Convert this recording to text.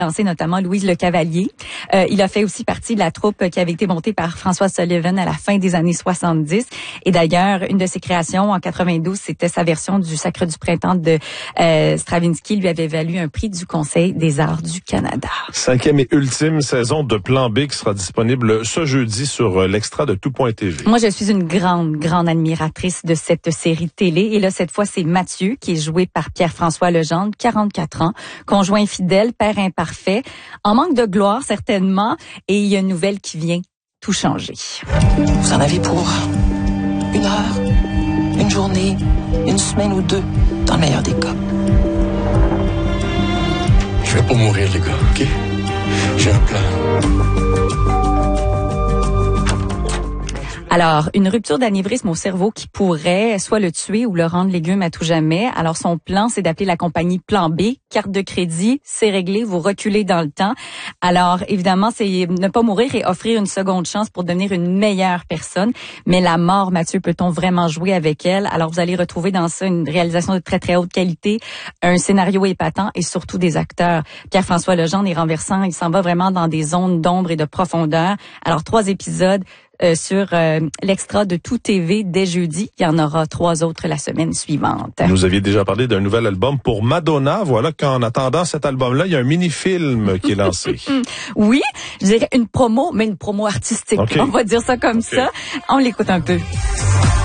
lancé notamment Louise Le Cavalier. Il a fait aussi partie de la troupe qui avait été montée par François Sullivan à la fin des années 70. Et d'ailleurs, une de ses créations en 92, c'était sa version du Sacre du printemps de Stravinsky, lui avait valu un prix du Conseil des arts du Canada. 5e et ultime saison de Plan B qui sera disponible ce jeudi sur l'extra de tout.tv. Moi, je suis une grande admiratrice de cette série télé. Et là, cette fois, c'est Mathieu, qui est joué par Pierre-François Legendre, 44 ans, conjoint fidèle, père imparfait, en manque de gloire certainement, et il y a une nouvelle qui vient tout changer. Vous en avez pour 1 heure, 1 journée, 1 semaine ou 2, dans le meilleur des cas. Je vais pas mourir, les gars, OK? J'ai un plan. Alors, une rupture d'anévrisme au cerveau qui pourrait soit le tuer ou le rendre légume à tout jamais. Alors, son plan, c'est d'appeler la compagnie Plan B. Carte de crédit, c'est réglé, vous reculez dans le temps. Alors, évidemment, c'est ne pas mourir et offrir une seconde chance pour devenir une meilleure personne. Mais la mort, Mathieu, peut-on vraiment jouer avec elle? Alors, vous allez retrouver dans ça une réalisation de très, très haute qualité, un scénario épatant et surtout des acteurs. Pierre-François Legendre est renversant. Il s'en va vraiment dans des zones d'ombre et de profondeur. Alors, 3 épisodes sur l'extra de Tout TV dès jeudi. Il y en aura 3 autres la semaine suivante. Vous aviez déjà parlé d'un nouvel album pour Madonna. Voilà qu'en attendant cet album-là, il y a un mini-film qui est lancé. Oui, je dirais une promo, mais une promo artistique. Okay. On va dire ça comme ça. On l'écoute un peu.